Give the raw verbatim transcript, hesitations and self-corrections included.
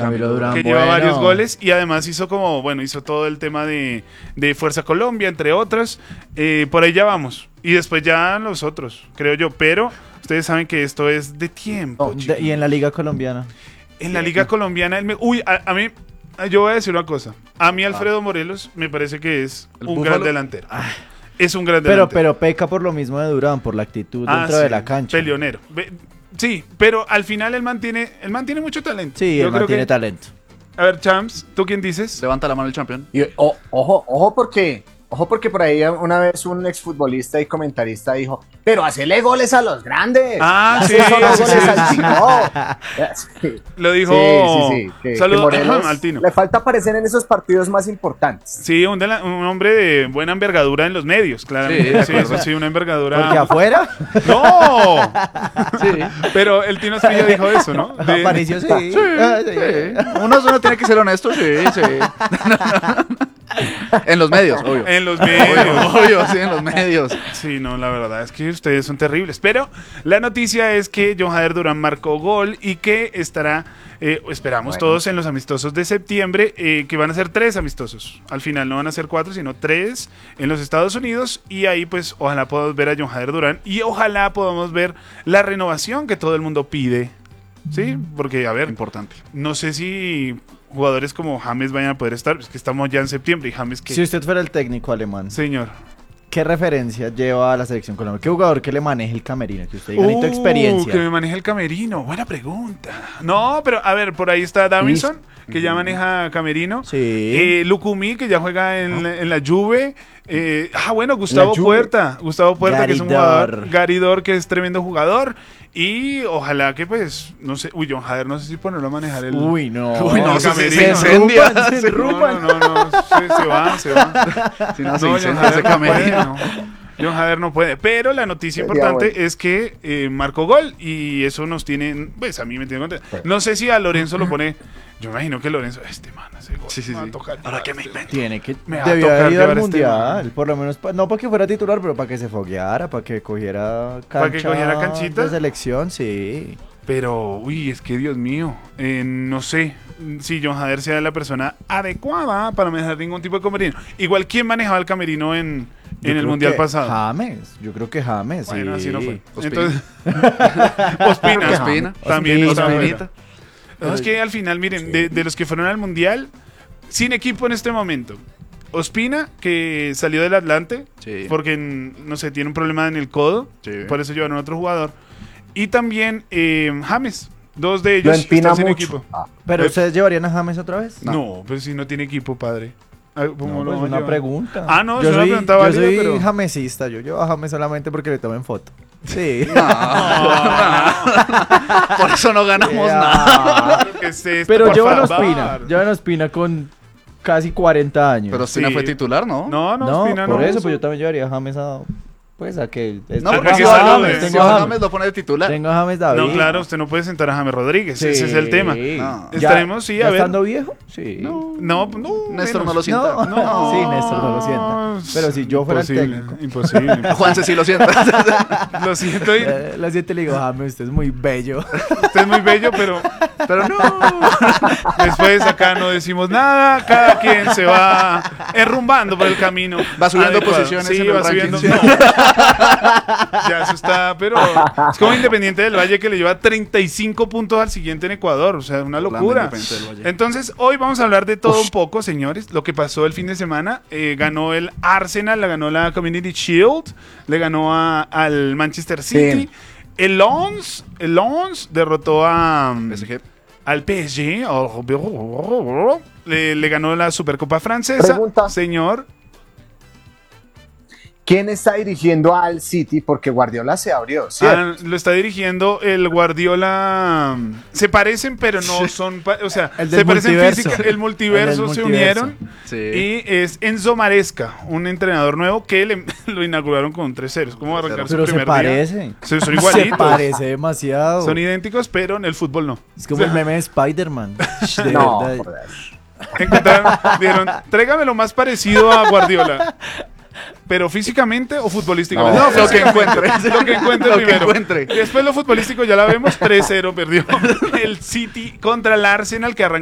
Camilo Durán, que bueno. lleva varios goles y además hizo como, bueno, hizo todo el tema de, de Fuerza Colombia, entre otras. Eh, por ahí ya vamos. Y después ya los otros, creo yo. Pero ustedes saben que esto es de tiempo. No, de, y en la Liga Colombiana. En la Liga Colombiana, él me, uy, a, a mí, yo voy a decir una cosa. A mí Alfredo Morelos me parece que es ¿El un Búfalo? gran delantero. Es un gran Pero, delantero. pero peca por lo mismo de Durán, por la actitud Ah, dentro sí, de la cancha. peleonero. Ve- Sí, pero al final él mantiene, él mantiene mucho talento. Sí, Yo él creo mantiene que- talento. A ver, Champs, ¿tú quién dices? Levanta la mano el campeón. Y, o- ojo, ojo porque, ojo porque por ahí una vez un exfutbolista y comentarista dijo, pero hacele goles a los grandes. Ah, Hace sí, solo sí, goles sí, al sí. chico". Sí. Lo dijo. Sí, sí, sí. Que, Saludos que Morelos al Tino. le falta aparecer en esos partidos más importantes. Sí, un, dela- un hombre de buena envergadura en los medios, claramente. Sí, de Sí, acuerdo. eso sí, una envergadura. Porque afuera ¡No! Sí. Pero el Tino Asprilla dijo eso, ¿no? De- apareció, sí. Sí, Ah, sí. sí. Uno, uno tiene que ser honesto, sí, sí. En los medios, obvio. En los medios. Obvio, obvio, sí, en los medios. Sí, no, la verdad es que ustedes son terribles. Pero la noticia es que John Jader Durán marcó gol y que estará, eh, esperamos Bueno. todos en los amistosos de septiembre, eh, que van a ser tres amistosos. Al final no van a ser cuatro, sino tres en los Estados Unidos. Y ahí pues ojalá podamos ver a John Jader Durán y ojalá podamos ver la renovación que todo el mundo pide. Sí, porque a ver, Importante. no sé si jugadores como James vayan a poder estar, es que estamos ya en septiembre y James que... Si usted fuera el técnico alemán, Señor. ¿qué referencia lleva a la selección colombiana? ¿Qué jugador que le maneje el camerino? Que usted diga, necesito Uh, experiencia. Que me maneje el camerino. Buena pregunta. No, pero a ver, por ahí está Davinson, que ya maneja camerino. Sí. Eh, Lucumí, que ya juega en, la, en la Juve. Eh, ah, bueno, Gustavo La Juve. Puerta. Gustavo Puerta, que es un Garidor. jugador. Garidor, que es tremendo jugador. Y ojalá que, pues, no sé. Uy, John Jader, no sé si ponerlo a manejar el. Uy, no. Uy, no, el se- camerino. se incendia. enrumban, se Se No, enrumban. no, no, no, se, se va, se va. Si no, se No, incendia John ese Jader no puede, camerino. no. John Jader no puede. Pero la noticia Sería importante bueno. es que eh, marcó gol y eso nos tiene, pues a mí me tiene contento. No sé si a Lorenzo lo pone. Yo me imagino que Lorenzo, este man hace gol. Sí, sí, me va a sí. tocar Ahora llevar que me este invento. Tiene que. Me va a Debió tocar haber ido al llevar este mundial. man. Por lo menos, pa- no para que fuera titular, pero para que se fogueara, para que cogiera cancha ¿Para que cogiera canchita? de selección, sí. Pero, uy, es que Dios mío, eh, no sé si John Jader sea la persona adecuada para manejar ningún tipo de camerino. Igual, ¿quién manejaba el camerino en, Yo en el creo Mundial que pasado? James, yo creo que James, Bueno, sí. así no fue. Ospina. Entonces, Ospina. Ospina. También Ospina. está bueno. Ospinita. No, es que al final, miren, de, de los que fueron al Mundial, sin equipo en este momento. Ospina, que salió del Atlante, Sí. porque, no sé, tiene un problema en el codo, Sí. por eso llevaron a otro jugador. Y también eh, James, dos de Lo ellos empina están sin mucho. equipo. Ah, Pero Eh, ustedes llevarían a James otra vez? No, pero si no tiene equipo, padre. Ah, ¿cómo No, lo pues vamos a una llevar? pregunta. Ah, no, yo es una soy, pregunta yo válida, soy pero- jamesista, yo llevo a James solamente porque le tomen foto. Sí. Por eso no ganamos Ya. nada. ¿Qué es esto, Pero por llevan favor? Ospina, llevan Ospina con casi cuarenta años. Pero Ospina Sí. fue titular, ¿no? No, no, no, Ospina por no. eso, pues yo también llevaría a James a... Pues a que... es- No, Ah, porque que si tengo a salude. James, James, tengo a James. James lo pone de titular. Tengo a James David. No, claro, usted no puede sentar a James Rodríguez. Sí. Ese es el tema. No. Ya- Estaremos, sí, ¿ya a ver. estando viejo? Sí. No, No, no. Néstor menos. no lo sienta. No, No. sí, Néstor no lo sienta. Pero si yo fuera el Imposible, técnico. Imposible. Juanse sí lo sienta. Lo siento, y- Eh, lo siento y le digo, James, usted es muy bello. usted es muy bello, pero, pero no. Después acá no decimos nada, cada quien se va errumbando por el camino. Va subiendo adecuado. posiciones Sí, en el va ranking, subiendo. sí. No. Ya eso está, pero es como Independiente del Valle que le lleva treinta y cinco puntos al siguiente en Ecuador, o sea, una Orlando locura. Independiente del Valle. Entonces, hoy vamos a hablar de todo un poco, señores. Lo que pasó el fin de semana, eh, ganó el Arsenal, la ganó la Community Shield, le ganó a- al Manchester City. Sí. El Lens, el Lens derrotó a, P S G. al P S G, oh, le, le ganó la Supercopa Francesa. Pregunta. Señor, ¿quién está dirigiendo al City? Porque Guardiola se abrió, ¿cierto? ah, lo está dirigiendo el Guardiola. Se parecen, pero no son. pa- O sea, El del se parecen multiverso. física. El multiverso El del se multiverso. unieron. Sí. Y es Enzo Maresca, un entrenador nuevo que le- lo inauguraron con tres ceros. ¿Cómo va a arrancar su Pero se primer día? parecen. Se- son Se igualitos. parece demasiado. Son idénticos, pero en el fútbol no. Es como el meme de Spider-Man. De No, verdad. por Dios. Encontraron, dijeron, tráigame lo más parecido a Guardiola. Pero físicamente o futbolísticamente. No, lo que encuentre. Lo que encuentre Lo que primero. encuentre. Después lo futbolístico ya la vemos. tres cero perdió el City contra el Arsenal, que arrancó